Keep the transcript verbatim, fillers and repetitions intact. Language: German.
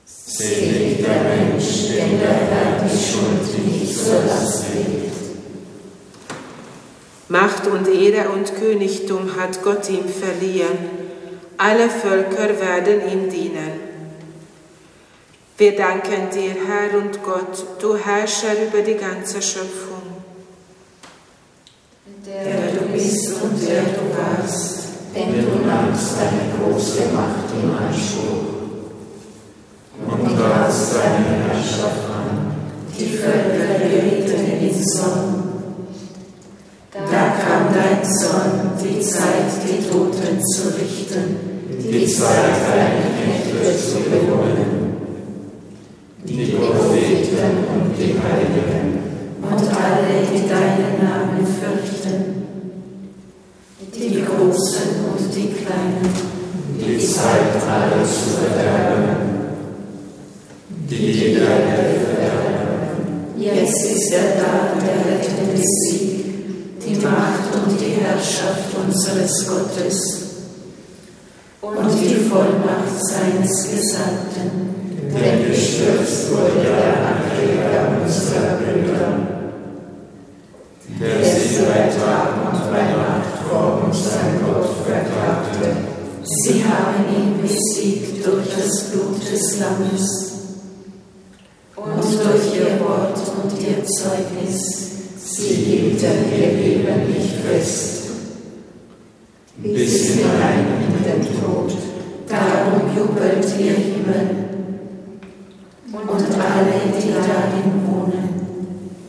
Selig der Mensch, dem der Herr die Schuld nicht zur Last legt. Macht und Ehre und Königtum hat Gott ihm verliehen. Alle Völker werden ihm dienen. Wir danken dir, Herr und Gott, du Herrscher über die ganze Schöpfung. Der du bist und der du warst, denn du nahmst deine große Macht in Anspruch. Und du hast deine Herrschaft an, die Völker gerieten in Zorn. Da kam dein Zorn, die Zeit, die Toten zu richten, die Zeit, deine Knechte zu belohnen. Die Propheten und die Heiligen und alle, die deinen Namen fürchten, die Großen und die Kleinen, die Zeit, alle zu verderben, die die Erde verderben. Jetzt ist er da, der rettende Sieg, die Macht und die Herrschaft unseres Gottes und die Vollmacht seines Gesandten, denn gestürzt wurde der Ankläger unserer Brüder, der sie bei Tag und bei Nacht vor unserem Gott verklagte. Sie haben ihn besiegt durch das Blut des Lammes und durch ihr Wort und ihr Zeugnis. Sie hielten ihr Leben nicht fest, bis hinein in den Tod. Darum jubelt ihr Himmel und alle, die darin wohnen.